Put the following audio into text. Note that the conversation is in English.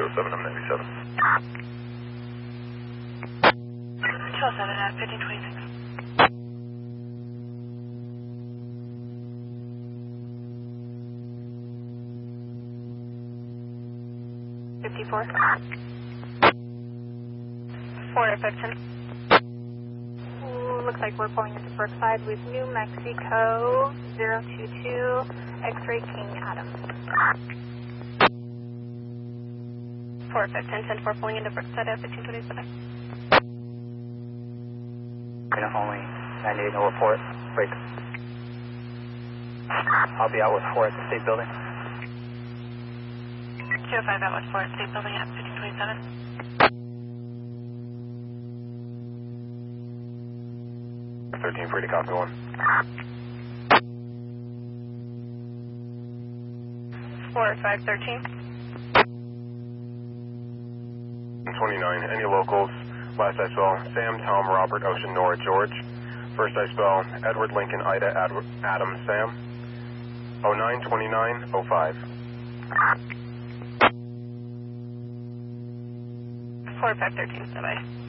207, I'm 97. 207 at 1526. 54. 4-15. Looks like we're pulling into Brookside with New Mexico 022 X-Ray King Adams. 4-15, 10-4 pulling into Brookside at 1527. Only 98, no report. Break. I'll be out with 4 at the State Building. 205 out with 4 at State Building at 1527. 13 free to copy 1. 4-5-13. 29, any locals? Last I spell, Sam, Tom, Robert, Ocean, Nora, George. First I spell, Edward, Lincoln, Ida, Adam, Sam. 092905. 4-5-13, bye-bye.